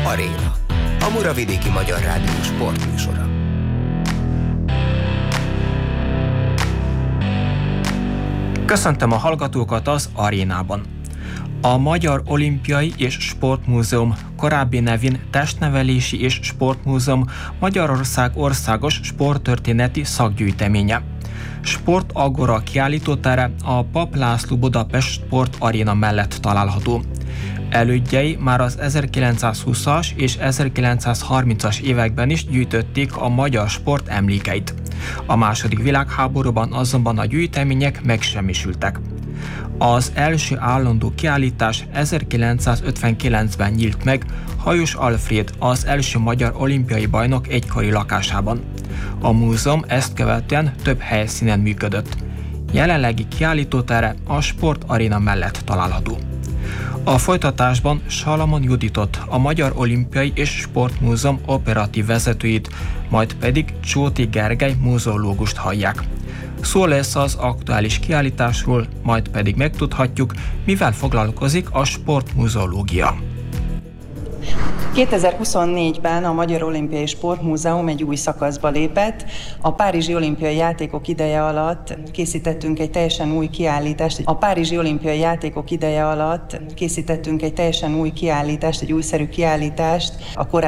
Aréna, a Muravidéki Magyar Rádió sportműsora. Köszöntöm a hallgatókat az Arénában. A Magyar Olimpiai és Sportmúzeum, korábbi nevén Testnevelési és Sportmúzeum Magyarország országos sporttörténeti szakgyűjteménye. Sport Agora kiállítótere a Papp László Budapest Sport Aréna mellett található. Elődjei már az 1920-as és 1930-as években is gyűjtötték a magyar sport emlékeit. A II. Világháborúban azonban a gyűjtemények megsemmisültek. Az első állandó kiállítás 1959-ben nyílt meg Hajós Alfréd, az első magyar olimpiai bajnok egykori lakásában. A múzeum ezt követően több helyszínen működött. Jelenlegi kiállítótere a Sport Aréna mellett található. A folytatásban Salamon Juditot, a Magyar Olimpiai és Sportmúzeum operatív vezetőjét, majd pedig Csóti Gergely múzeológust hallják. Szó lesz az aktuális kiállításról, majd pedig megtudhatjuk, mivel foglalkozik a sportmuzeológia. 2024-ben a Magyar Olimpiai és Sportmúzeum egy új szakaszba lépett. A Párizsi Olimpiai Játékok ideje alatt készítettünk egy teljesen új kiállítást. Egy újszerű kiállítást a korábbi